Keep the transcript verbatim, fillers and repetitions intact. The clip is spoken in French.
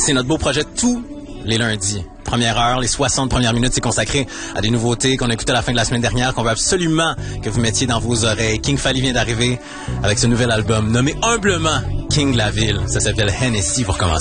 C'est notre beau projet tous les lundis. Première heure, les soixante premières minutes, c'est consacré à des nouveautés qu'on a écoutées à la fin de la semaine dernière, qu'on veut absolument que vous mettiez dans vos oreilles. King Fally vient d'arriver avec ce nouvel album nommé humblement King de la Ville. Ça s'appelle Hennessy pour commencer.